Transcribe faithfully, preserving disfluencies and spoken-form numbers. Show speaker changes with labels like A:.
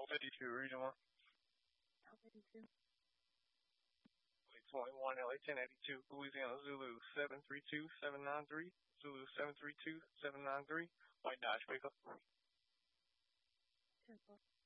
A: fifty-two, region one.
B: fifty-two.
A: twenty-one, L A ten eighty-two, Louisiana Zulu seven three two seven nine three, Zulu seven three two seven nine three, white dash, wake up.
B: ten four.